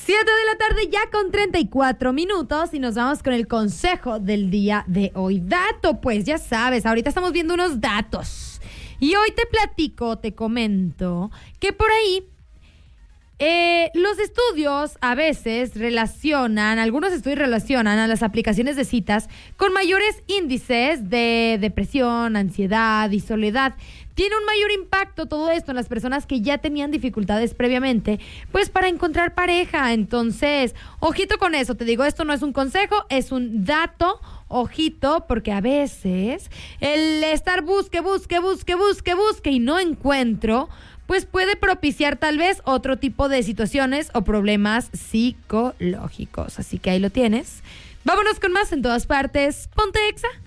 7 de la tarde ya con 34 minutos y nos vamos con el consejo del día de hoy. Dato, pues ya sabes, ahorita estamos viendo unos datos y hoy te platico, te comento que por ahí los estudios a veces algunos estudios relacionan a las aplicaciones de citas con mayores índices de depresión, ansiedad y soledad. Tiene un mayor impacto todo esto en las personas que ya tenían dificultades previamente, pues para encontrar pareja. Entonces, ojito con eso, te digo, esto no es un consejo, es un dato. Ojito, porque a veces el estar busque y no encuentro, pues puede propiciar tal vez otro tipo de situaciones o problemas psicológicos. Así que ahí lo tienes. Vámonos con más en todas partes. Ponte Exa.